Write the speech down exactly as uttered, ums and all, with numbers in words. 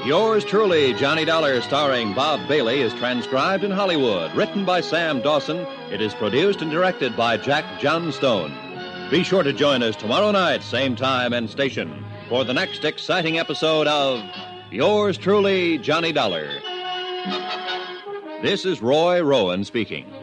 Yours truly, Johnny Dollar, starring Bob Bailey, is transcribed in Hollywood. Written by Sam Dawson, it is produced and directed by Jack Johnstone. Be sure to join us tomorrow night, same time and station, for the next exciting episode of Yours truly, Johnny Dollar. This is Roy Rowan speaking.